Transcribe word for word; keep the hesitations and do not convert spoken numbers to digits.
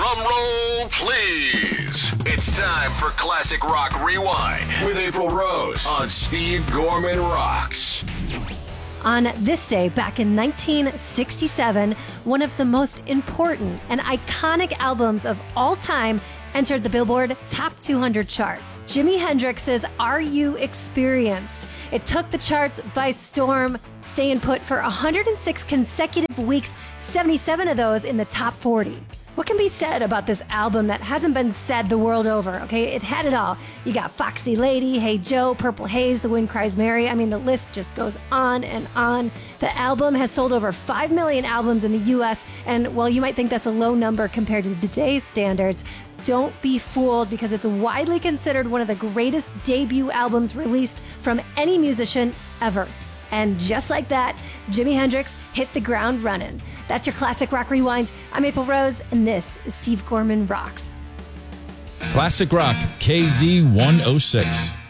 Drum roll, please. It's time for Classic Rock Rewind with April Rose on Steve Gorman Rocks. On this day, back in nineteen sixty-seven, one of the most important and iconic albums of all time entered the Billboard Top two hundred chart. Jimi Hendrix's Are You Experienced? It took the charts by storm, staying put for one hundred six consecutive weeks, seventy-seven of those in the top forty. What can be said about this album that hasn't been said the world over, okay? It had it all. You got Foxy Lady, Hey Joe, Purple Haze, The Wind Cries Mary. I mean, the list just goes on and on. The album has sold over five million albums in the U S, and while you might think that's a low number compared to today's standards, don't be fooled because it's widely considered one of the greatest debut albums released from any musician ever. And just like that, Jimi Hendrix hit the ground running. That's your Classic Rock Rewind. I'm April Rose, and this is Steve Gorman Rocks. Classic Rock, K Z one oh six.